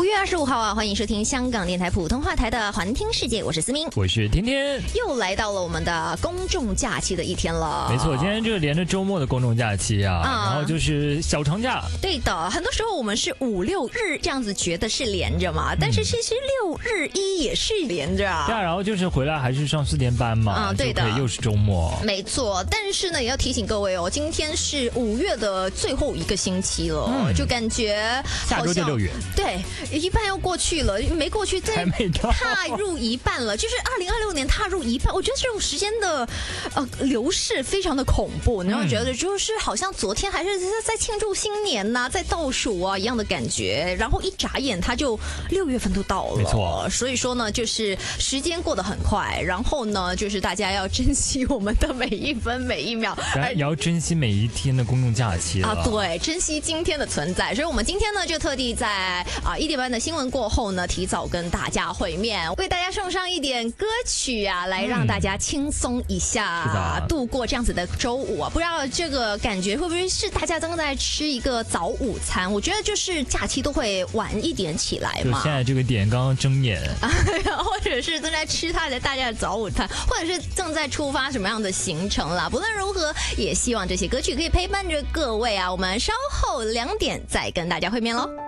月25号啊，欢迎收听香港电台普通话台的环听世界，我是思明， 我是天天， 又来到了我们的公众假期的一天了。 没错，今天就是连着周末的公众假期啊，然后就是小长假。 对的，很多时候我们是5、6日这样子觉得是连着嘛，但是其实6日1也是连着啊。 对啊，然后就是回来还是上4天班嘛， 对的， 又是周末。 没错，但是呢，也要提醒各位哦，今天是5月的最后一个星期了，就感觉下周就6月， 对，一半要过去了，没过去， 还没到， 踏入一半了，就是2026年踏入一半，我觉得这种时间的流逝非常的恐怖，然后觉得就是好像昨天还是在庆祝新年呐、在倒数啊一样的感觉，然后一眨眼它就6月份都到了， 没错， 所以说呢，就是时间过得很快，然后呢，就是大家要珍惜我们的每一分每一秒， 也要珍惜每一天的公众假期了对，珍惜今天的存在。所以我们今天呢，就特地在1点半的新闻过后呢，提早跟大家会面，为大家送上一点歌曲啊，来让大家轻松一下，度过这样子的周五啊。不知道这个感觉会不会是大家正在吃一个早午餐？我觉得就是假期都会晚一点起来嘛。 就现在这个点刚刚睁眼， 或者是正在吃大家的早午餐，或者是正在出发什么样的行程啦。不论如何，也希望这些歌曲可以陪伴着各位啊。我们稍后2点再跟大家会面喽。